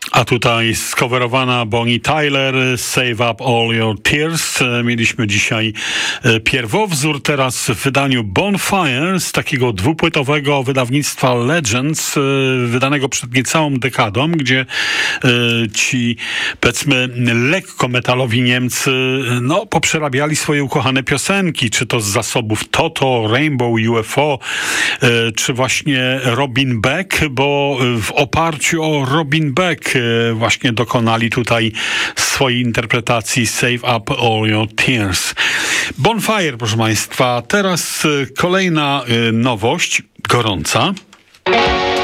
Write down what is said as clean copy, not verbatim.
A tutaj skowerowana Bonnie Tyler, Save Up All Your Tears. Mieliśmy dzisiaj pierwowzór, teraz w wydaniu Bonfire z takiego dwupłytowego wydawnictwa Legends, wydanego przed niecałą dekadą, gdzie ci, powiedzmy, lekko metalowi Niemcy, poprzerabiali swoje ukochane piosenki, czy to z zasobów Toto, Rainbow, UFO, czy właśnie Robin Beck, bo w oparciu o Robin Beck właśnie dokonali tutaj swojej interpretacji Save Up All Your Tears. Bonfire, proszę Państwa. Teraz kolejna nowość, gorąca.